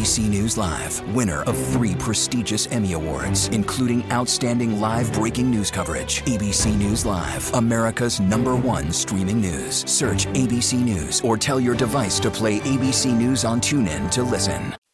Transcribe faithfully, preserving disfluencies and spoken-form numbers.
C News Live, winner of three prestigious Emmy Awards, including Outstanding Live Breaking News Coverage. A B C News Live, America's number one streaming news. Search A B C News or tell your device to play A B C News on TuneIn to listen.